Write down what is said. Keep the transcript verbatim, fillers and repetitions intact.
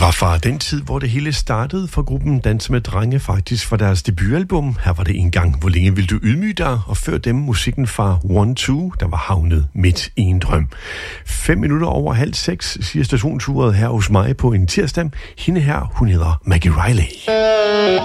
var fra den tid, hvor det hele startede for gruppen Danse med Drenge, faktisk fra deres debutalbum. Her var det en gang, Hvor længe vil du ydmyge dig? Og før dem musikken fra One Two, der var havnet midt i en drøm. Fem minutter over halv seks, siger stationsturet her hos mig på en tirsdag. Hende her, hun hedder Maggie Riley.